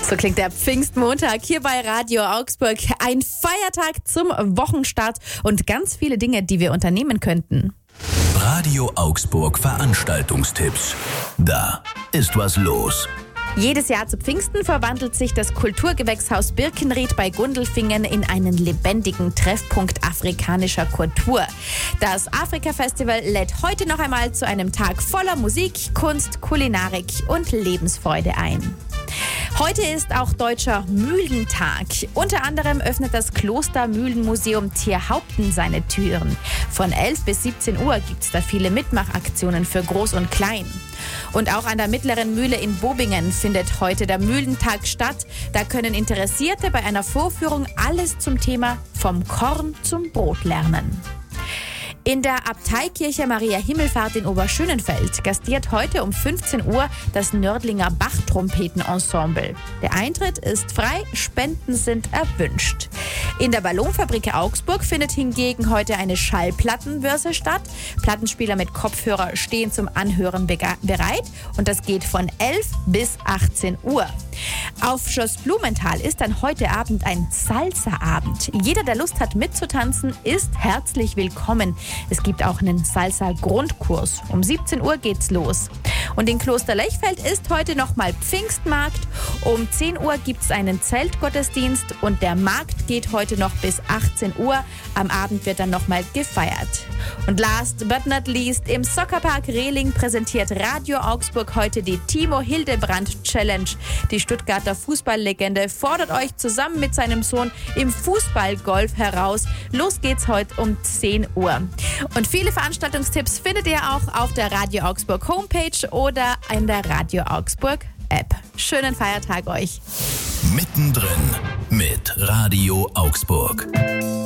So klingt der Pfingstmontag hier bei Radio Augsburg. Ein Feiertag zum Wochenstart und ganz viele Dinge, die wir unternehmen könnten. Radio Augsburg Veranstaltungstipps. Da ist was los. Jedes Jahr zu Pfingsten verwandelt sich das Kulturgewächshaus Birkenried bei Gundelfingen in einen lebendigen Treffpunkt afrikanischer Kultur. Das Afrika-Festival lädt heute noch einmal zu einem Tag voller Musik, Kunst, Kulinarik und Lebensfreude ein. Heute ist auch Deutscher Mühlentag. Unter anderem öffnet das Kloster-Mühlenmuseum Tierhaupten seine Türen. Von 11 bis 17 Uhr gibt es da viele Mitmachaktionen für Groß und Klein. Und auch an der Mittleren Mühle in Bobingen findet heute der Mühlentag statt. Da können Interessierte bei einer Vorführung alles zum Thema vom Korn zum Brot lernen. In der Abteikirche Maria Himmelfahrt in Oberschönenfeld gastiert heute um 15 Uhr das Nördlinger Bachtrompetenensemble. Der Eintritt ist frei, Spenden sind erwünscht. In der Ballonfabrik Augsburg findet hingegen heute eine Schallplattenbörse statt. Plattenspieler mit Kopfhörer stehen zum Anhören bereit und das geht von 11 bis 18 Uhr. Auf Schloss Blumenthal ist dann heute Abend ein Salsa-Abend. Jeder, der Lust hat mitzutanzen, ist herzlich willkommen. Es gibt auch einen Salsa-Grundkurs. Um 17 Uhr geht's los. Und in Kloster Lechfeld ist heute nochmal Pfingstmarkt. Um 10 Uhr gibt's einen Zeltgottesdienst und der Markt geht heute noch bis 18 Uhr. Am Abend wird dann nochmal gefeiert. Und last but not least, im Soccerpark Rehling präsentiert Radio Augsburg heute die Timo Hildebrand Challenge. Die Stuttgarter Fußballlegende fordert euch zusammen mit seinem Sohn im Fußballgolf heraus. Los geht's heute um 10 Uhr. Und viele Veranstaltungstipps findet ihr auch auf der Radio Augsburg Homepage oder in der Radio Augsburg App. Schönen Feiertag euch. Mittendrin mit Radio Augsburg.